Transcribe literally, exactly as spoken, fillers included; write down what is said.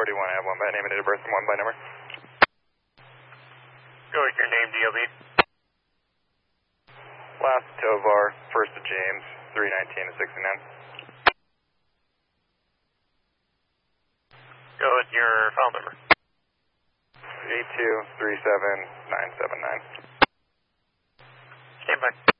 Priority one, I have one by name and date of birth and one by number. Go with your name, D L B. Last Tovar, first of James, three nineteen and sixty-nine. Go with your file number. eight two three seven nine seven nine. Stand by.